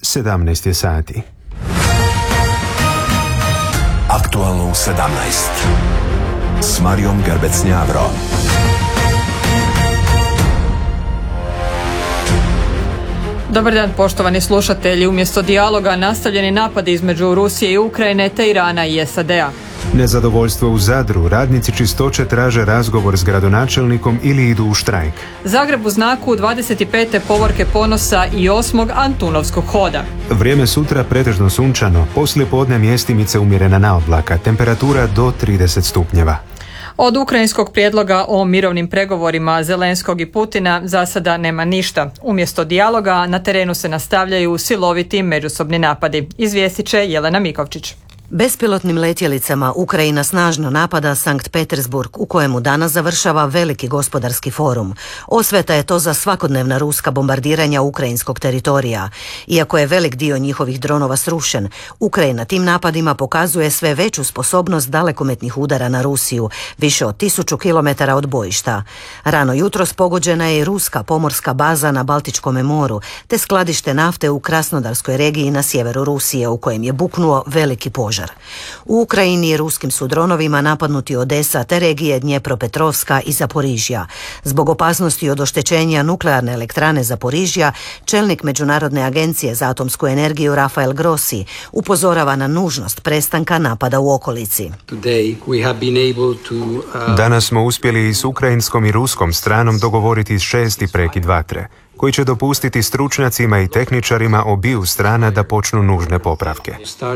17 je sati. Aktualno u 17 s Marijom Grbec-Njavro. Dobar dan, poštovani slušatelji. Umjesto dijaloga nastavljeni napadi između Rusije i Ukrajine te Irana i SAD-a. Nezadovoljstvo u Zadru. Radnici čistoće traže razgovor s gradonačelnikom ili idu u štrajk. Zagreb u znaku 25. povorke ponosa i 8. Antunovskog hoda. Vrijeme sutra pretežno sunčano, poslijepodne mjestimice umjerena na oblaka, temperatura do 30 stupnjeva. Od ukrajinskog prijedloga o mirovnim pregovorima Zelenskog i Putina za sada nema ništa. Umjesto dijaloga na terenu se nastavljaju siloviti međusobni napadi. Izvijestit će Jelena Mikovčić. Bespilotnim letjelicama Ukrajina snažno napada Sankt Petersburg, u kojemu danas završava veliki gospodarski forum. Osveta je to za svakodnevna ruska bombardiranja ukrajinskog teritorija. Iako je velik dio njihovih dronova srušen, Ukrajina tim napadima pokazuje sve veću sposobnost dalekometnih udara na Rusiju, više od 1000 km od bojišta. Rano jutros pogođena je i ruska pomorska baza na Baltičkom moru, te skladište nafte u Krasnodarskoj regiji na sjeveru Rusije, u kojem je buknuo veliki požar. U Ukrajini ruskim su dronovima napadnuti Odesa te regije Dnjepropetrovska i Zaporižja. Zbog opasnosti od oštećenja nuklearne elektrane Zaporižja, čelnik Međunarodne agencije za atomsku energiju Rafael Grossi upozorava na nužnost prestanka napada u okolici. Danas smo uspjeli i s ukrajinskom i ruskom stranom dogovoriti 6. prekid vatre, koji će dopustiti stručnjacima i tehničarima obiju strana da počnu nužne popravke.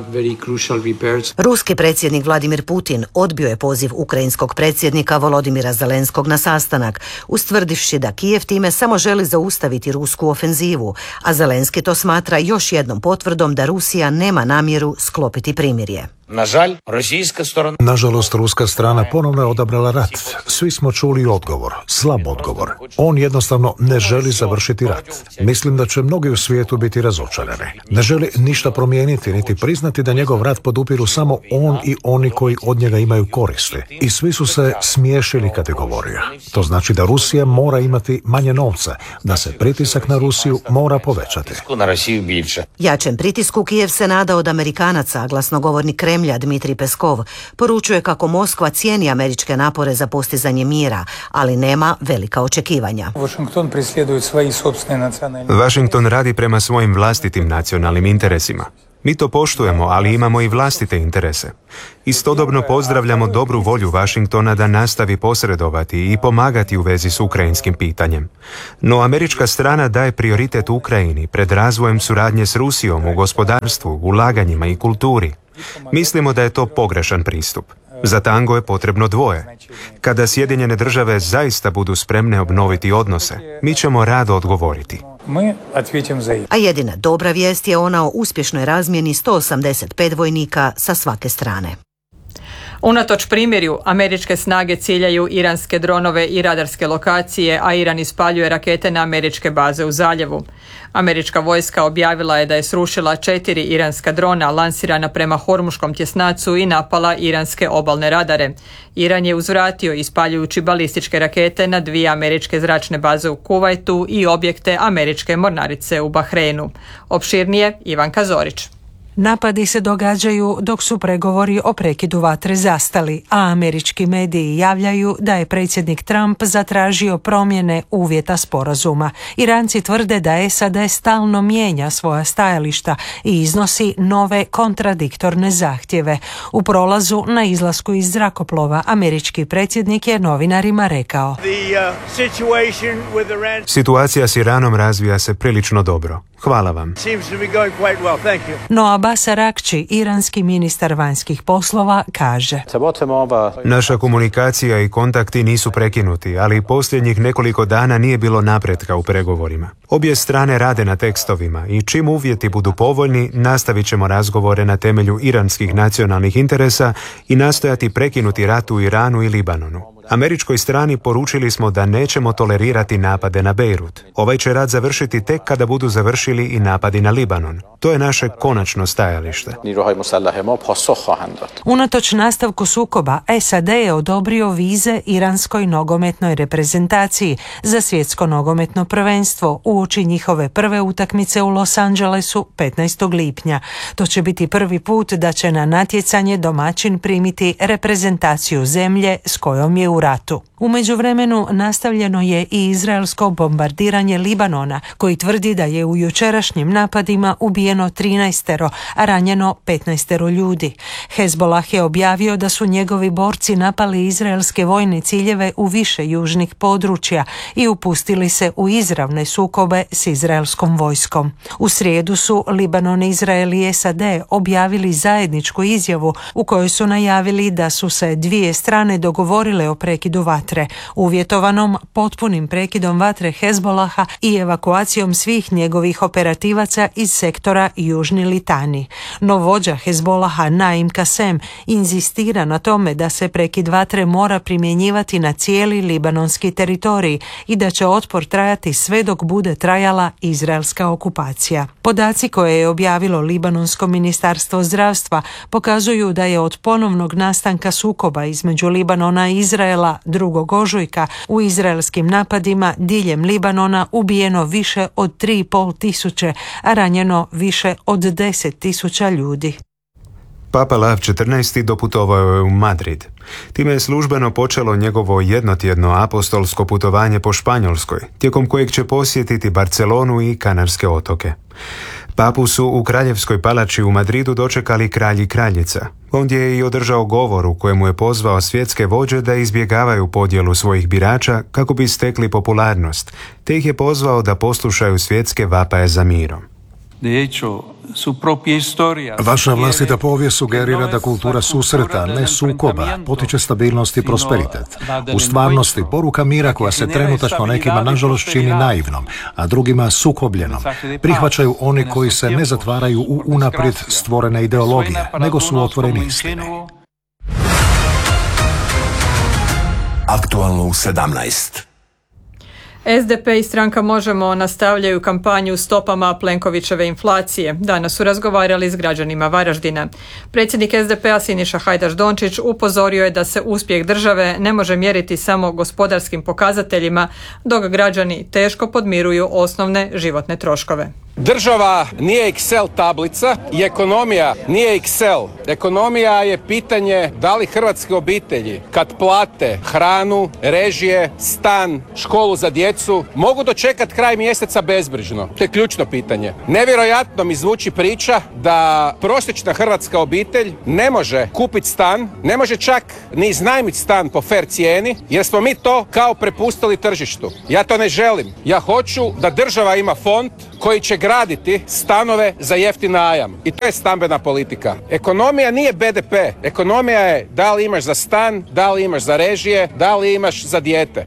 Ruski predsjednik Vladimir Putin odbio je poziv ukrajinskog predsjednika Volodimira Zelenskog na sastanak, ustvrdivši da Kijev time samo želi zaustaviti rusku ofenzivu, a Zelenski to smatra još jednom potvrdom da Rusija nema namjeru sklopiti primirje. Nažalost, ruska strana ponovno je odabrala rat. Svi smo čuli odgovor, slab odgovor. On jednostavno ne želi završiti rat. Mislim da će mnogi u svijetu biti razočarani. Ne želi ništa promijeniti, niti priznati da njegov rat podupiru samo on i oni koji od njega imaju koristi. I svi su se smiješili kad je govorio. To znači da Rusija mora imati manje novca, da se pritisak na Rusiju mora povećati. Jačem pritisku Kijev se nada od Amerikanaca, a glasnogovornik Kremlja Dmitrij Peskov poručuje kako Moskva cijeni američke napore za postizanje mira, ali nema velika očekivanja. Washington radi prema svojim vlastitim nacionalnim interesima. Mi to poštujemo, ali imamo i vlastite interese. Istodobno pozdravljamo dobru volju Washingtona da nastavi posredovati i pomagati u vezi s ukrajinskim pitanjem. No američka strana daje prioritet Ukrajini pred razvojem suradnje s Rusijom u gospodarstvu, ulaganjima i kulturi. Mislimo da je to pogrešan pristup. Za tango je potrebno dvoje. Kada Sjedinjene države zaista budu spremne obnoviti odnose, mi ćemo rado odgovoriti. A jedina dobra vijest je ona o uspješnoj razmjeni 185 vojnika sa svake strane. Unatoč primirju, američke snage ciljaju iranske dronove i radarske lokacije, a Iran ispaljuje rakete na američke baze u zaljevu. Američka vojska objavila je da je srušila 4 iranska drona lansirana prema Hormuškom tjesnacu i napala iranske obalne radare. Iran je uzvratio ispaljujući balističke rakete na 2 američke zračne baze u Kuvajtu i objekte američke mornarice u Bahreinu. Opširnije Ivanka Zorić. Napadi se događaju dok su pregovori o prekidu vatre zastali, a američki mediji javljaju da je predsjednik Trump zatražio promjene uvjeta sporazuma. Iranci tvrde da SAD stalno mijenja svoja stajališta i iznosi nove kontradiktorne zahtjeve. U prolazu na izlasku iz zrakoplova američki predsjednik je novinarima rekao: Situacija s Iranom razvija se prilično dobro. Hvala vam. No Abbas Araghchi, iranski ministar vanjskih poslova, kaže: Naša komunikacija i kontakti nisu prekinuti, ali posljednjih nekoliko dana nije bilo napretka u pregovorima. Obje strane rade na tekstovima i čim uvjeti budu povoljni, nastavit ćemo razgovore na temelju iranskih nacionalnih interesa i nastojati prekinuti rat u Iranu i Libanonu. Američkoj strani poručili smo da nećemo tolerirati napade na Bejrut. Ovaj će rat završiti tek kada budu završili i napadi na Libanon. To je naše konačno stajalište. Unatoč nastavku sukoba, SAD je odobrio vize iranskoj nogometnoj reprezentaciji za svjetsko nogometno prvenstvo uoči njihove prve utakmice u Los Angelesu 15. lipnja. To će biti prvi put da će na natjecanje domaćin primiti reprezentaciju zemlje s kojom je u ratu. U međuvremenu nastavljeno je i izraelsko bombardiranje Libanona, koji tvrdi da je u jučerašnjim napadima ubijeno 13, a ranjeno 15 ljudi. Hezbollah je objavio da su njegovi borci napali izraelske vojne ciljeve u više južnih područja i upustili se u izravne sukobe s izraelskom vojskom. U srijedu su Libanon, Izrael i SAD objavili zajedničku izjavu u kojoj su najavili da su se dvije strane dogovorile o prekidu vatre, uvjetovanom potpunim prekidom vatre Hezbollaha i evakuacijom svih njegovih operativaca iz sektora Južni Litani. No vođa Hezbollaha Naim Kasem inzistira na tome da se prekid vatre mora primjenjivati na cijeli libanonski teritorij i da će otpor trajati sve dok bude trajala izraelska okupacija. Podaci koje je objavilo Libanonsko ministarstvo zdravstva pokazuju da je od ponovnog nastanka sukoba između Libanona i Izraela 2. ožujka u izraelskim napadima diljem Libanona ubijeno više od 3,5 tisuće, a ranjeno više od 10.000 ljudi. Papa Lav XIV. Doputovao je u Madrid. Time je službeno počelo njegovo jednotjedno apostolsko putovanje po Španjolskoj, tijekom kojeg će posjetiti Barcelonu i Kanarske otoke. Papu su u Kraljevskoj palači u Madridu dočekali kralj i kraljica. Ondje je i održao govor u kojemu je pozvao svjetske vođe da izbjegavaju podjelu svojih birača kako bi stekli popularnost, te ih je pozvao da poslušaju svjetske vapaje za mirom. Vaša vlastita povijest sugerira da kultura susreta, ne sukoba, potiče stabilnost i prosperitet. U stvarnosti, poruka mira koja se trenutačno nekima nažalost čini naivnom, a drugima sukobljenom, prihvaćaju oni koji se ne zatvaraju u unaprijed stvorene ideologije, nego su otvoreni istini. Aktualno u 17. SDP i stranka Možemo nastavljaju kampanju stopama Plenkovićeve inflacije. Danas su razgovarali s građanima Varaždina. Predsjednik SDP-a Siniša Hajdaš Dončić upozorio je da se uspjeh države ne može mjeriti samo gospodarskim pokazateljima, dok građani teško podmiruju osnovne životne troškove. Država nije Excel tablica i ekonomija nije Excel. Ekonomija je pitanje da li hrvatske obitelji kad plate hranu, režije, stan, školu za djecu mogu dočekati kraj mjeseca bezbrižno. To je ključno pitanje. Nevjerojatno mi zvuči priča da prosječna hrvatska obitelj ne može kupiti stan, ne može čak ni iznajmiti stan po fair cijeni, jer smo mi to kao prepustili tržištu. Ja to ne želim. Ja hoću da država ima fond koji će graditi stanove za jeftin najam. I to je stambena politika. Ekonomija nije BDP. Ekonomija je da li imaš za stan, da li imaš za režije, da li imaš za dijete.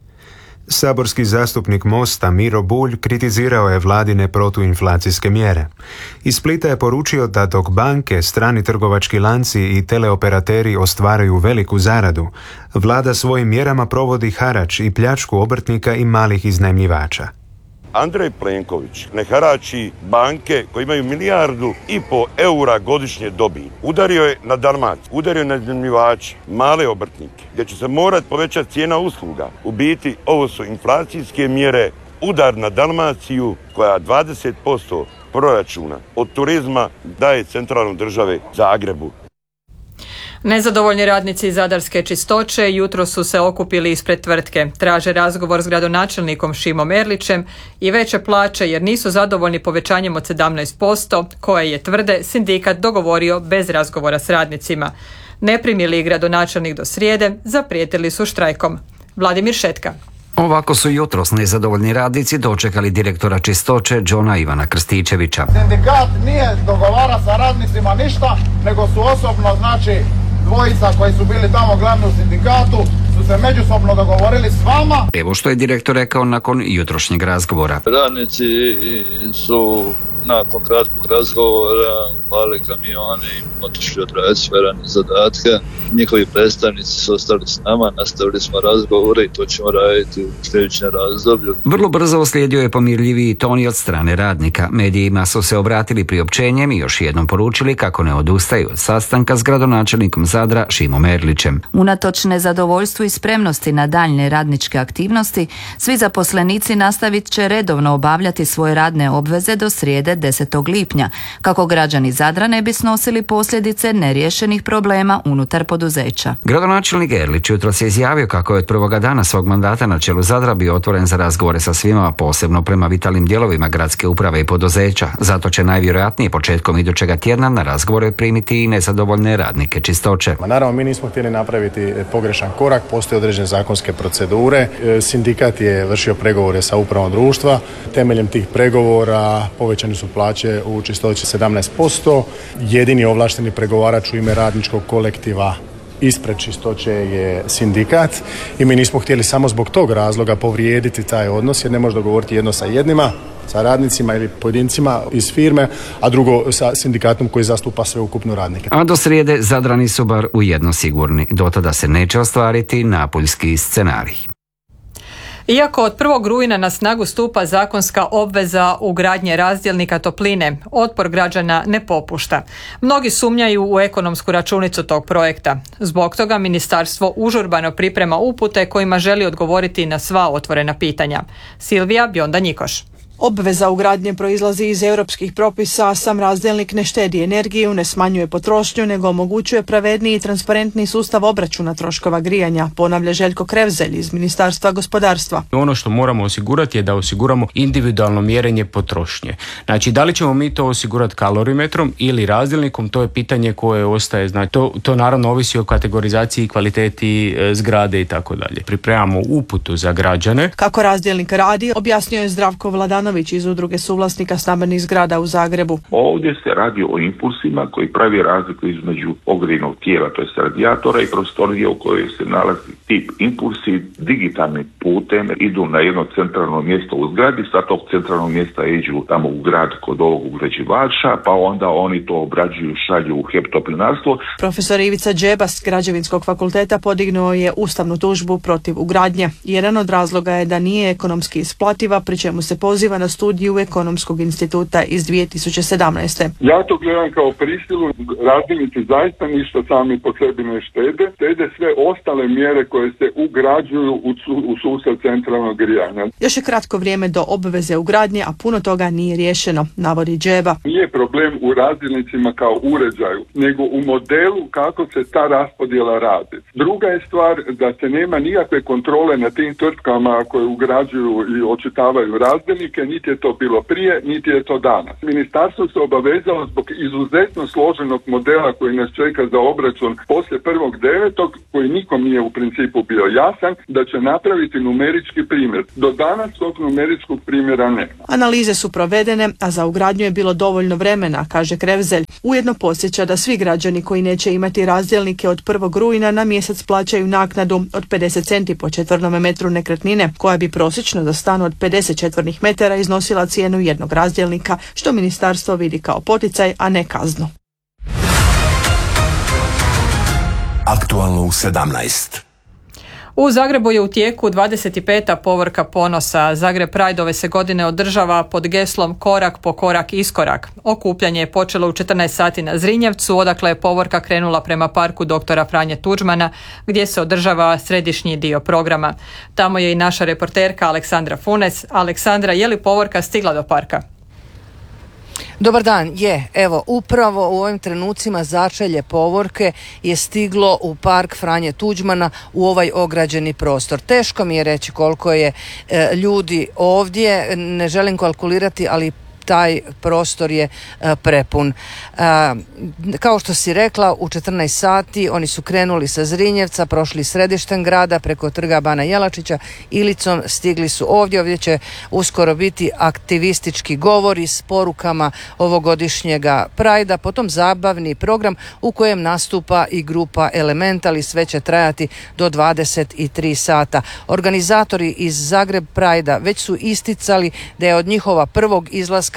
Saborski zastupnik Mosta Miro Bulj kritizirao je vladine protuinflacijske mjere. Iz Splita je poručio da dok banke, strani trgovački lanci i teleoperateri ostvaraju veliku zaradu, vlada svojim mjerama provodi harač i pljačku obrtnika i malih iznajmljivača. Andrej Plenković ne harači banke koje imaju 1,5 milijardu eura godišnje dobiti. Udario je na Dalmaciju, udario je na iznajmljivače, male obrtnike, gdje će se morati povećati cijena usluga. U biti, ovo su inflacijske mjere, udar na Dalmaciju koja 20% proračuna od turizma daje centralnoj države Zagrebu. Nezadovoljni radnici iz Zadarske čistoće jutros su se okupili ispred tvrtke. Traže razgovor s gradonačelnikom Šimom Erlićem i veće plaće jer nisu zadovoljni povećanjem od 17% koje je, tvrde, sindikat dogovorio bez razgovora s radnicima. Ne primi li gradonačelnik do srijede, zaprijetili su štrajkom. Vladimir Šetka. Ovako su jutros nezadovoljni radnici dočekali direktora čistoće Džona Ivana Krstičevića. Sindikat nije dogovara sa radnicima ništa, nego su osobno, dvojica koji su bili tamo glavni u sindikatu, su se međusobno dogovorili s vama. Evo što je direktor rekao nakon jutrošnjeg razgovora. Radnici su nakon kratkog razgovora upali kamione i otišli odraditi sve radne zadatke. njihovi predstavnici su ostali s nama, nastavili smo razgovore i to ćemo raditi u sljedećem razdoblju. Vrlo brzo uslijedio je pomirljiviji ton i od strane radnika. Medijima su se obratili priopćenjem i još jednom poručili kako ne odustaju od sastanka s gradonačelnikom Zadra Šimom Erlićem. Unatoč nezadovoljstvu i spremnosti na daljnje radničke aktivnosti, svi zaposlenici nastavit će redovno obavljati svoje radne obveze do srijede 10. lipnja, kako građani Zadra ne bi snosili posljedice neriješenih problema unutar poduzeća. Gradonačelnik Erlić jutros je izjavio kako je od prvoga dana svog mandata na čelu Zadra bio otvoren za razgovore sa svima, posebno prema vitalnim dijelovima gradske uprave i poduzeća. Zato će najvjerojatnije početkom idućega tjedna na razgovore primiti i nezadovoljne radnike Čistoće. Naravno, mi nismo htjeli napraviti pogrešan korak, postoje određene zakonske procedure. Sindikat je vršio pregovore sa upravom društva. Temeljem tih pregovora povećane su plaće u Čistoći 17%. Jedini ovlašteni pregovarač u ime radničkog kolektiva ispred Čistoće je sindikat i mi nismo htjeli samo zbog tog razloga povrijediti taj odnos, jer ne može dogovoriti jedno sa jednima, sa radnicima ili pojedincima iz firme, a drugo sa sindikatom koji zastupa sveukupno radnike. A do srijede Zadrani su bar u jedno sigurni. Do tada se neće ostvariti napuljski scenarij. Iako od 1. rujna na snagu stupa zakonska obveza ugradnje razdjelnika topline, otpor građana ne popušta. Mnogi sumnjaju u ekonomsku računicu tog projekta. Zbog toga ministarstvo užurbano priprema upute kojima želi odgovoriti na sva otvorena pitanja. Silvija Bionda-Njikoš. Obveza ugradnje proizlazi iz europskih propisa, a sam razdjelnik ne štedi energiju, ne smanjuje potrošnju, nego omogućuje pravedniji i transparentni sustav obračuna troškova grijanja, ponavlja Željko Krevzelj iz Ministarstva gospodarstva. Ono što moramo osigurati je da osiguramo individualno mjerenje potrošnje. Znači, da li ćemo mi to osigurati kalorimetrom ili razdjelnikom, to je pitanje koje ostaje. Znači, to naravno ovisi o kategorizaciji i kvaliteti zgrade i tako dalje. Pripremamo uputu za građane. Kako razdjelnik radi, objasnio je Zdravko Vladanović iz Udruge suvlasnika stambenih zgrada u Zagrebu. Ovdje se radi o impulsima koji pravi razliku između ogrjevnog tijela, to je radijatora, i prostorije u kojoj se nalazi tip. Impulsi digitalnim putem idu na jedno centralno mjesto u zgradi, sa tog centralnog mjesta iđu tamo u grad kod ovog ugrađivača, pa onda oni to obrađuju, šalju u HEP Toplinarstvo. Profesor Ivica Džebas s Građevinskog fakulteta podignuo je ustavnu tužbu protiv ugradnje. Jedan od razloga je da nije ekonomski isplativa, pri čemu se poziva na studiju Ekonomskog instituta iz 2017. Ja to gledam kao prisilu, razdjelnici zaista ništa sami po sebi ne štede sve ostale mjere koje se ugrađuju u sustav centralnog grijanja. Još je kratko vrijeme do obveze ugradnje, a puno toga nije riješeno, navodi Džeba. Nije problem u razdjelnicima kao uređaju, nego u modelu kako se ta raspodjela radi. Druga je stvar da se nema nikakve kontrole na tim tvrtkama koje ugrađuju i očitavaju razdjelnike, niti je to bilo prije, niti je to danas. Ministarstvo se obavezalo zbog izuzetno složenog modela koji nas čeka za obračun poslije 1.9. koji nikom nije u principu bio jasan, da će napraviti numerički primjer. Do danas tog numeričkog primjera nema. Analize su provedene, a za ugradnju je bilo dovoljno vremena, kaže Krevzelj. Ujedno podsjeća da svi građani koji neće imati razdjelnike od 1. rujna na mjesec plaćaju naknadu od 50 centi po četvornom metru nekretnine, koja bi prosječno za stan od 50 četvornih metara iznosila cijenu jednog razdjelnika, što ministarstvo vidi kao poticaj, a ne kaznu. Aktualno u 17. U Zagrebu je u tijeku 25. povorka ponosa. Zagreb Pride ove se godine održava pod geslom Korak po korak iskorak. Okupljanje je počelo u 14 sati na Zrinjevcu, odakle je povorka krenula prema parku doktora Franje Tuđmana, gdje se održava središnji dio programa. Tamo je i naša reporterka Aleksandra Funes. Aleksandra, je li povorka stigla do parka? Dobar dan, evo upravo u ovim trenucima začelje povorke je stiglo u park Franje Tuđmana u ovaj ograđeni prostor. Teško mi je reći koliko je ljudi ovdje, ne želim kalkulirati, ali taj prostor je prepun. Kao što si rekla, u 14 sati oni su krenuli sa Zrinjevca, prošli središtem grada preko trga Bana Jelačića, Ilicom, stigli su ovdje će uskoro biti aktivistički govori s porukama ovogodišnjega Prajda, potom zabavni program u kojem nastupa i grupa Elemental i sve će trajati do 23 sata. Organizatori iz Zagreb Prajda već su isticali da je od njihova prvog izlaska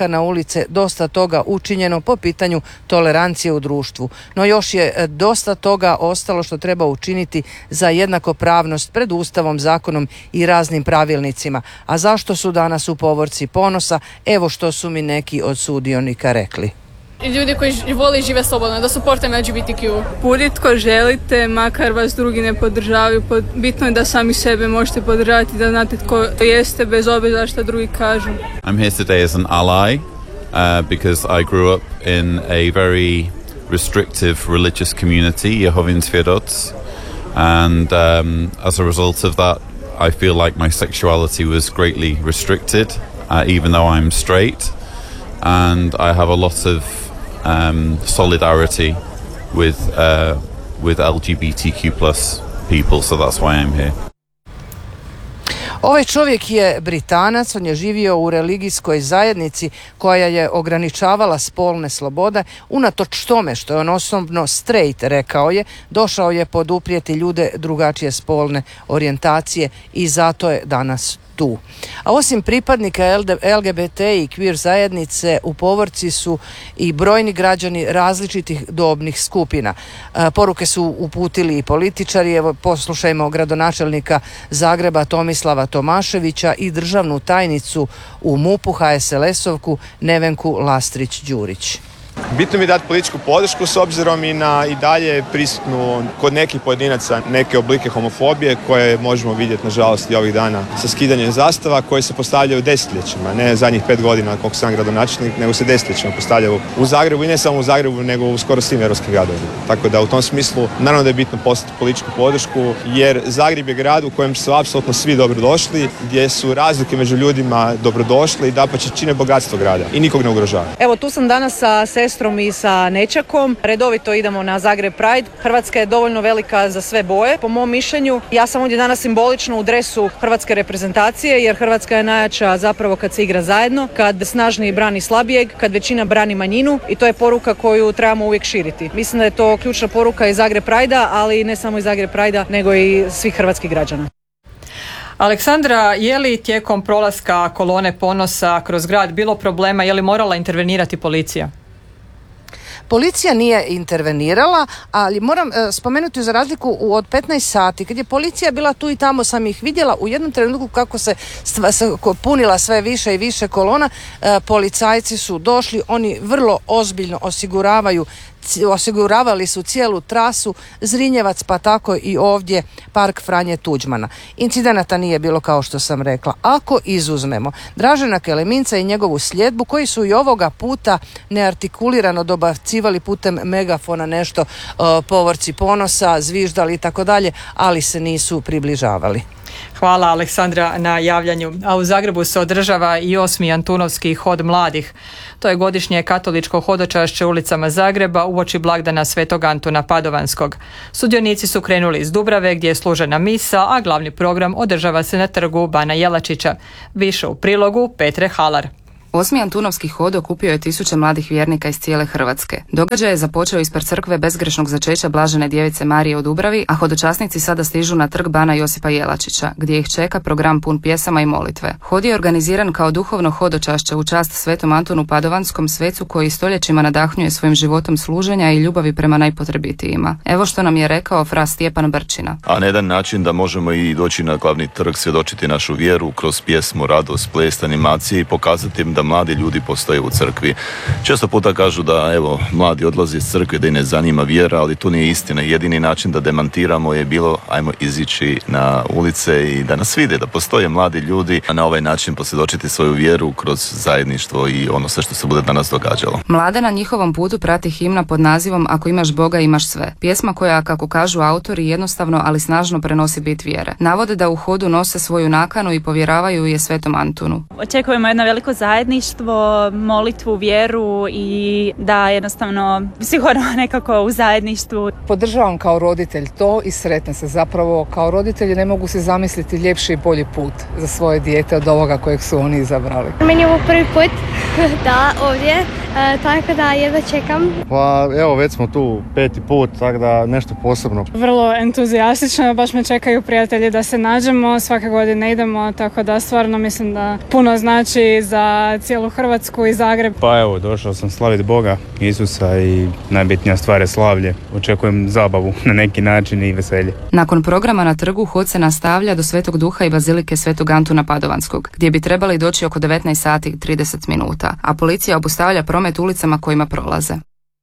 izlaska na ulice dosta toga učinjeno po pitanju tolerancije u društvu. No još je dosta toga ostalo što treba učiniti za jednakopravnost pred Ustavom, zakonom i raznim pravilnicima. A zašto su danas u povorci ponosa? Evo što su mi neki od sudionika rekli. Ljudi koji vole i žive slobodno, da suportaju LGBTQ. Budite ko želite, makar vas drugi ne podržavaju. Bitno je da sami sebe možete podržati, da znate tko jeste, bez obzira što drugi kažu. I'm here today as an ally because I grew up in a very restrictive religious community, Jehovin Svjedoci, and as a result of that, I feel like my sexuality was greatly restricted, even though I'm straight, and I have a lot of solidarity with LGBTQ plus people, so that's why I'm here. Ovaj čovjek je Britanac, on je živio u religijskoj zajednici koja je ograničavala spolne slobode. Unatoč tome što je on osobno straight, rekao je, došao je poduprijeti ljude drugačije spolne orijentacije i zato je danas tu. A osim pripadnika LGBT i queer zajednice u povorci su i brojni građani različitih dobnih skupina. Poruke su uputili i političari. Evo, poslušajmo gradonačelnika Zagreba Tomislava Tomaševića i državnu tajnicu u MUP-u HSLS-ovku Nevenku Lastrić-Đurić. Bitno mi je dati političku podršku s obzirom i na i dalje prisutnu kod nekih pojedinaca neke oblike homofobije koje možemo vidjeti nažalost i ovih dana sa skidanjem zastava koje se postavljaju desetljećima, ne zadnjih 5 godina koliko sam gradonačelnik, nego se desetljećima postavljaju u Zagrebu i ne samo u Zagrebu nego u skoro svim europskim gradovima. Tako da u tom smislu naravno da je bitno poslati političku podršku jer Zagreb je grad u kojem su apsolutno svi dobrodošli, gdje su razlike među ljudima dobrodošli i dapače čine bogatstvo grada i nikog ne ugrožava. Evo tu sam danas sa sestrom i sa nećakom. Redovito idemo na Zagreb Pride. Hrvatska je dovoljno velika za sve boje, po mom mišljenju. Ja sam ovdje danas simbolično u dresu hrvatske reprezentacije, jer Hrvatska je najjača zapravo kad se igra zajedno, kad snažniji brani slabijeg, kad većina brani manjinu i to je poruka koju trebamo uvijek širiti. Mislim da je to ključna poruka iz Zagreb Pride-a, ali ne samo iz Zagreb Pride-a, nego i svih hrvatskih građana. Aleksandra, je li tijekom prolaska kolone ponosa kroz grad bilo problema, je li morala intervenirati policija? Policija nije intervenirala, ali moram spomenuti za razliku od 15 sati, kad je policija bila tu i tamo, sam ih vidjela u jednom trenutku kako se punila sve više i više kolona, policajci su došli, oni vrlo ozbiljno osiguravali su cijelu trasu Zrinjevac, pa tako i ovdje park Franje Tuđmana. Incidenata nije bilo, kao što sam rekla. Ako izuzmemo Dražena Keleminca i njegovu sljedbu, koji su i ovoga puta neartikulirano dobacivali putem megafona nešto povorci ponosa, zviždali i tako dalje, ali se nisu približavali. Hvala Aleksandra na javljanju. A u Zagrebu se održava i 8. Antunovski hod mladih. To je godišnje katoličko hodočašće ulicama Zagreba uoči blagdana Svetog Antuna Padovanskog. Sudionici su krenuli iz Dubrave gdje je služena misa, a glavni program održava se na trgu Bana Jelačića. Više u prilogu Petre Halar. 8. Antunovski hod okupio je tisuće mladih vjernika iz cijele Hrvatske. Događaj je započeo ispred crkve bezgrešnog začeća Blažene djevice Marije u Dubravi, a hodočasnici sada stižu na trg Bana Josipa Jelačića, gdje ih čeka program pun pjesama i molitve. Hod je organiziran kao duhovno hodočašće u čast Svetom Antunu Padovanskom, svecu koji stoljećima nadahnjuje svojim životom služenja i ljubavi prema najpotrebitijima. Evo što nam je rekao fra Stjepan Brčina. A na jedan način da možemo i doći na glavni trg, svjedočiti našu vjeru kroz pjesmu, radost, ples, animacije i pokazati im da mladi ljudi postoje u crkvi. Često puta kažu da evo mladi odlaze iz crkve, da ih ne zanima vjera, ali to nije istina. Jedini način da demantiramo je bilo ajmo izići na ulice i da nas vide da postoje mladi ljudi, a na ovaj način posvjedočiti svoju vjeru kroz zajedništvo i ono sve što se bude danas događalo. Mlade na njihovom putu prati himna pod nazivom Ako imaš Boga imaš sve. Pjesma koja, kako kažu autori, jednostavno ali snažno prenosi bit vjere. Navode da u hodu nose svoju nakanu i povjeravaju je Svetom Antunu. Očekujemo jedno veliko zajedništvo, molitvu, vjeru i da jednostavno sigurno nekako u zajedništvu. Podržavam kao roditelj to i sretna se. Zapravo kao roditelji ne mogu se zamisliti ljepši i bolji put za svoje dijete od ovoga kojeg su oni izabrali. Meni je ovo prvi put da ovdje Tako da jedva čekam. Pa evo, već smo tu 5. put, tako da nešto posebno. Vrlo entuzijastično, baš me čekaju prijatelji da se nađemo, svake godine idemo, tako da stvarno mislim da puno znači za cijelu Hrvatsku i Zagreb. Pa evo, došao sam slaviti Boga, Isusa, i najbitnija stvar je slavlje. Očekujem zabavu na neki način i veselje. Nakon programa na trgu hod se nastavlja do Svetog Duha i bazilike Svetog Antuna Padovanskog, gdje bi trebali doći oko 19 sati i 30 minuta, a policija obustavlja promet ulicama kojima prolaze.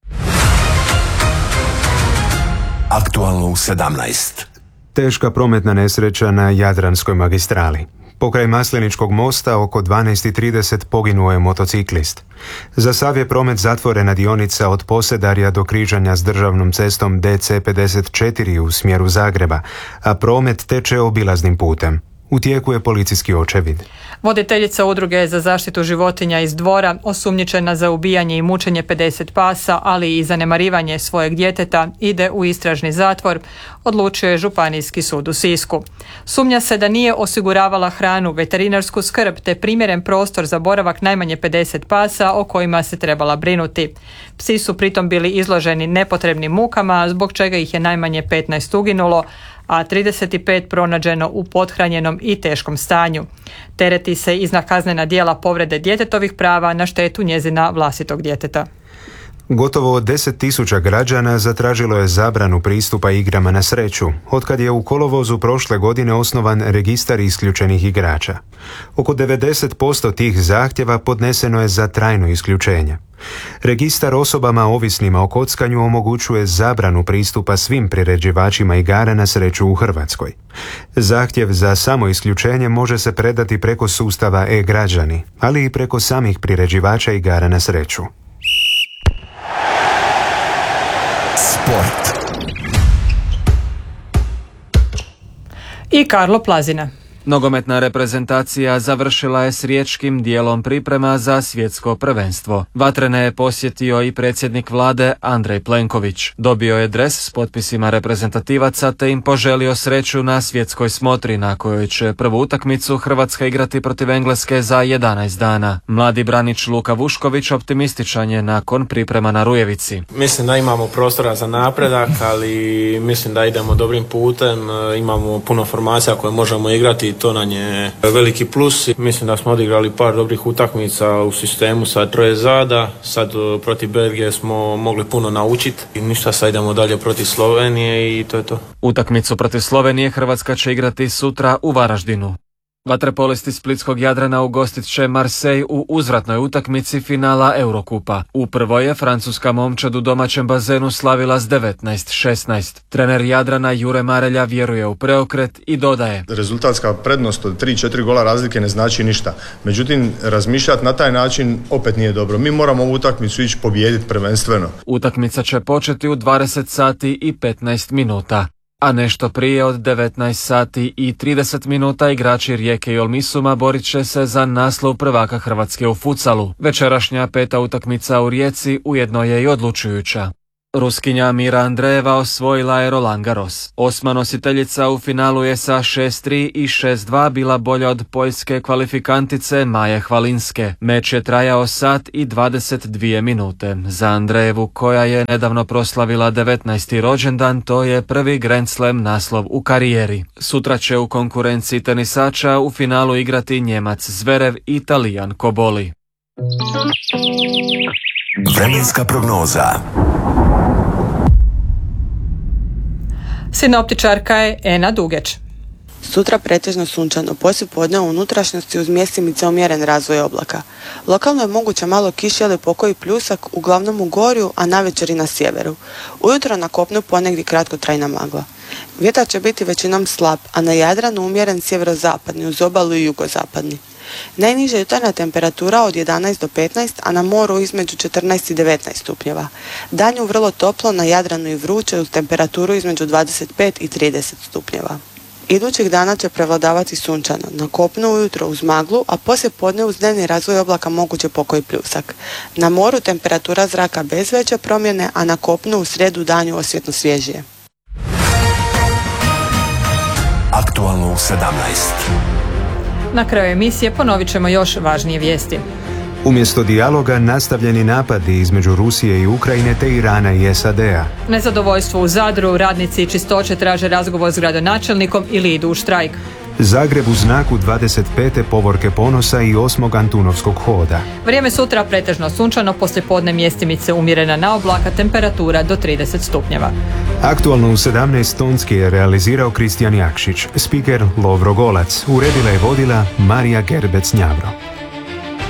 Aktualno u 17. Teška prometna nesreća na Jadranskoj magistrali. Pokraj Masleničkog mosta oko 12:30 poginuo je motociklist. Za sav je promet zatvorena dionica od Posedarja do križanja s državnom cestom DC54 u smjeru Zagreba, a promet teče obilaznim putem. U tijeku je policijski očevid. Voditeljica udruge za zaštitu životinja iz Dvora, osumnjičena za ubijanje i mučenje 50 pasa, ali i zanemarivanje svojeg djeteta, ide u istražni zatvor, odlučio je Županijski sud u Sisku. Sumnja se da nije osiguravala hranu, veterinarsku skrb te primjeren prostor za boravak najmanje 50 pasa o kojima se trebala brinuti. Psi su pritom bili izloženi nepotrebnim mukama, zbog čega ih je najmanje 15 uginulo, a 35 pronađeno u pothranjenom i teškom stanju. Tereti se iznad kaznena djela povrede djetetovih prava na štetu njezina vlastitog djeteta. Gotovo 10.000 građana zatražilo je zabranu pristupa igrama na sreću, otkad je u kolovozu prošle godine osnovan registar isključenih igrača. Oko 90% tih zahtjeva podneseno je za trajno isključenje. Registar osobama ovisnima o kockanju omogućuje zabranu pristupa svim priređivačima igara na sreću u Hrvatskoj. Zahtjev za samoisključenje može se predati preko sustava e-građani, ali i preko samih priređivača igara na sreću. Sport. I Karlo Plazina. Nogometna reprezentacija završila je s riječkim dijelom priprema za svjetsko prvenstvo. Vatrene je posjetio i predsjednik vlade Andrej Plenković. Dobio je dres s potpisima reprezentativaca te im poželio sreću na svjetskoj smotri na kojoj će prvu utakmicu Hrvatska igrati protiv Engleske za 11 dana. Mladi branič Luka Vušković optimističan je nakon priprema na Rujevici. Mislim da imamo prostora za napredak, ali mislim da idemo dobrim putem, imamo puno formacija koje možemo igrati. To nam je veliki plus. Mislim da smo odigrali par dobrih utakmica u sistemu sa troje zada. Sad protiv Belgije smo mogli puno naučiti. I ništa, sad idemo dalje protiv Slovenije i to je to. Utakmicu protiv Slovenije Hrvatska će igrati sutra u Varaždinu. Vaterpolisti Splitskog Jadrana ugostit će Marseille u uzvratnoj utakmici finala Eurokupa. U prvoj je francuska momčad u domaćem bazenu slavila s 19-16. Trener Jadrana Jure Marelja vjeruje u preokret i dodaje: Rezultatska prednost od 3-4 gola razlike ne znači ništa. Međutim, razmišljati na taj način opet nije dobro. Mi moramo ovu utakmicu ići pobijediti prvenstveno. Utakmica će početi u 20 sati i 15 minuta. A nešto prije od 19 sati i 30 minuta igrači Rijeke i Olmisuma borit će se za naslov prvaka Hrvatske u futsalu. Večerašnja 5. utakmica u Rijeci ujedno je i odlučujuća. Ruskinja Mira Andreeva osvojila je Roland Garros. 8. nositeljica u finalu je sa 6-3 i 6-2 bila bolja od poljske kvalifikantice Maje Hvalinske. Meč je trajao sat i 22 minute. Za Andreevu, koja je nedavno proslavila 19. rođendan, to je prvi Grand Slam naslov u karijeri. Sutra će u konkurenciji tenisača u finalu igrati Njemac Zverev i Italijan Koboli. Vremenska prognoza. Sinoptičarka je Ena Dugeć. Sutra pretežno sunčano, poslijepodne u unutrašnjosti uz mjestimice umjeren razvoj oblaka. Lokalno je moguće malo kiše ili pokoji pljusak, uglavnom u Gorju, a navečer i na sjeveru. Ujutro na kopnu ponegdje kratkotrajna magla. Vjetar će biti većinom slab, a na Jadranu umjeren sjeverozapadni, uz obalu i jugozapadni. Najniža jutarnja temperatura od 11 do 15, a na moru između 14 i 19 stupnjeva. Danju vrlo toplo, na Jadranu i vruće uz temperaturu između 25 i 30 stupnjeva. Idućih dana će prevladavati sunčano, na kopnu ujutro uz maglu, a poslije podne uz dnevni razvoj oblaka moguće pokoji pljusak. Na moru temperatura zraka bez veće promjene, a na kopnu u srijedu danju osvjetno svježije. Aktualno u 17. Na kraju emisije ponovit ćemo još važnije vijesti. Umjesto dijaloga nastavljeni napadi između Rusije i Ukrajine te Irana i SAD-a. Nezadovoljstvo u Zadru, radnici Čistoće traže razgovor s gradonačelnikom ili idu u štrajk. Zagreb u znaku 25. povorke ponosa i 8. Antunovskog hoda. Vrijeme sutra pretežno sunčano, poslijepodne mjestimice umjerena na oblaka, temperatura do 30 stupnjeva. Aktualno u 17 tonski je realizirao Kristijan Jakšić, spiker Lovro Golac, uredila je vodila Marija Gerbec-Njavro.